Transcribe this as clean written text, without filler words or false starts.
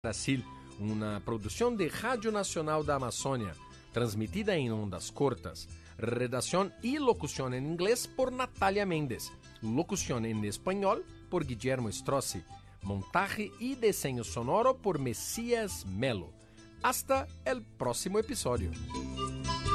Brasil, una producción de Radio Nacional de Amazonia, transmitida en ondas cortas. Redacción y locución en inglés por Natalia Méndez. Locución en español por Guillermo Strozzi. Montaje y diseño sonoro por Mesías Melo. Hasta el próximo episodio.